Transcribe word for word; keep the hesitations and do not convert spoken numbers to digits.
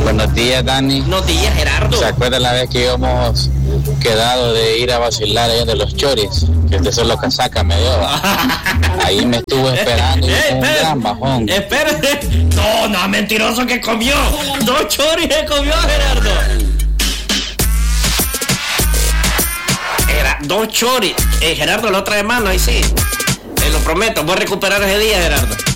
Buenos días, Dani. Buenos días, Gerardo. ¿Se acuerda la vez que íbamos quedado de ir a vacilar allá de los choris? Que de solo casaca me dio. Ahí me estuvo esperando y fue un gran bajón. Espérate. No, no, mentiroso que comió. Dos choris que comió, Gerardo. Era dos choris. Eh, Gerardo, la otra semana, ahí sí. Te lo prometo, voy a recuperar ese día, Gerardo.